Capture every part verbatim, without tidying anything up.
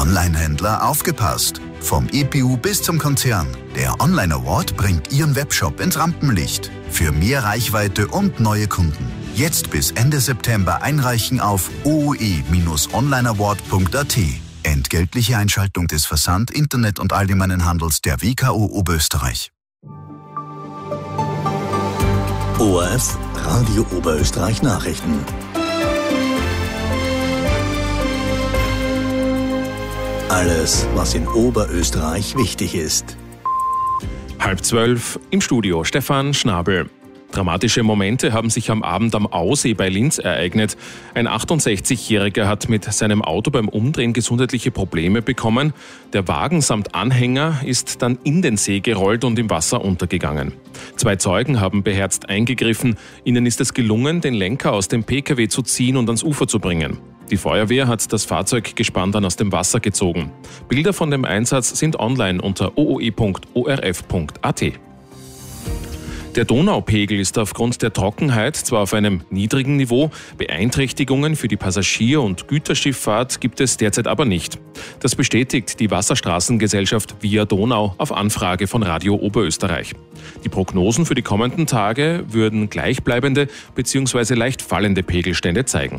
Online-Händler, aufgepasst! Vom E P U bis zum Konzern. Der Online Award bringt Ihren Webshop ins Rampenlicht. Für mehr Reichweite und neue Kunden. Jetzt bis Ende September einreichen auf o o e Bindestrich online award punkt a t. Entgeltliche Einschaltung des Versand-, Internet- und Allgemeinen Handels der W K O Oberösterreich. O R F Radio Oberösterreich Nachrichten. Alles, was in Oberösterreich wichtig ist. Halb zwölf im Studio Stefan Schnabel. Dramatische Momente haben sich am Abend am Aussee bei Linz ereignet. Ein achtundsechzigjähriger hat mit seinem Auto beim Umdrehen gesundheitliche Probleme bekommen. Der Wagen samt Anhänger ist dann in den See gerollt und im Wasser untergegangen. Zwei Zeugen haben beherzt eingegriffen. Ihnen ist es gelungen, den Lenker aus dem P K W zu ziehen und ans Ufer zu bringen. Die Feuerwehr hat das Fahrzeuggespann dann aus dem Wasser gezogen. Bilder von dem Einsatz sind online unter o o e punkt o r f punkt a t. Der Donaupegel ist aufgrund der Trockenheit zwar auf einem niedrigen Niveau, Beeinträchtigungen für die Passagier- und Güterschifffahrt gibt es derzeit aber nicht. Das bestätigt die Wasserstraßengesellschaft Via Donau auf Anfrage von Radio Oberösterreich. Die Prognosen für die kommenden Tage würden gleichbleibende bzw. leicht fallende Pegelstände zeigen.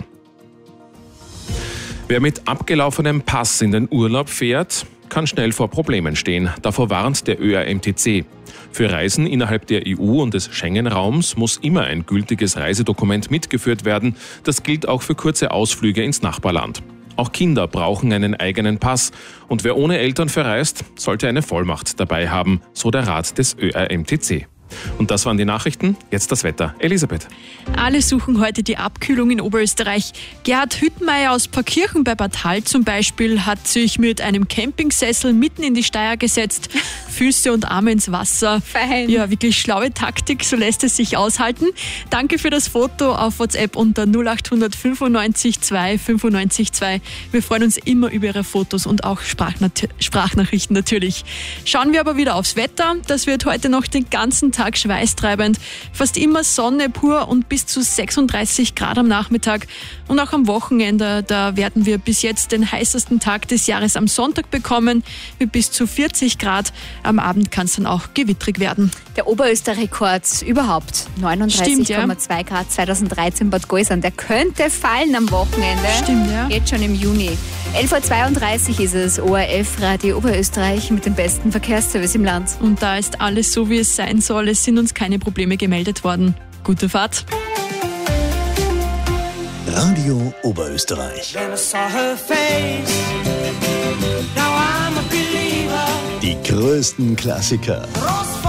Wer mit abgelaufenem Pass in den Urlaub fährt, kann schnell vor Problemen stehen. Davor warnt der Ö R M T C. Für Reisen innerhalb der E U und des Schengen-Raums muss immer ein gültiges Reisedokument mitgeführt werden. Das gilt auch für kurze Ausflüge ins Nachbarland. Auch Kinder brauchen einen eigenen Pass. Und wer ohne Eltern verreist, sollte eine Vollmacht dabei haben, so der Rat des Ö R M T C. Und das waren die Nachrichten. Jetzt das Wetter. Elisabeth. Alle suchen heute die Abkühlung in Oberösterreich. Gerhard Hüttmeier aus Parkirchen bei Bad Hall zum Beispiel hat sich mit einem Campingsessel mitten in die Steier gesetzt, Füße und Arme ins Wasser. Fein. Ja, wirklich schlaue Taktik, so lässt es sich aushalten. Danke für das Foto auf WhatsApp unter null acht fünfundneunzig zwei fünfundneunzig zwei. Wir freuen uns immer über Ihre Fotos und auch Sprachnat- Sprachnachrichten natürlich. Schauen wir aber wieder aufs Wetter. Das wird heute noch den ganzen Tag schweißtreibend. Fast immer Sonne pur und bis zu sechsunddreißig Grad am Nachmittag. Und auch am Wochenende, da werden wir bis jetzt den heißesten Tag des Jahres am Sonntag bekommen, mit bis zu vierzig Grad. Am Abend kann es dann auch gewittrig werden. Der Oberösterreich-Rekord überhaupt, neununddreißig Komma zwei Stimmt, ja. Grad zweitausenddreizehn Bad Gäusern. Der könnte fallen am Wochenende. Stimmt, ja. Jetzt schon im Juni. elf Uhr zweiunddreißig ist es, O R F Radio Oberösterreich mit dem besten Verkehrsservice im Land. Und da ist alles so, wie es sein soll. Es sind uns keine Probleme gemeldet worden. Gute Fahrt. Radio Oberösterreich. Die größten Klassiker.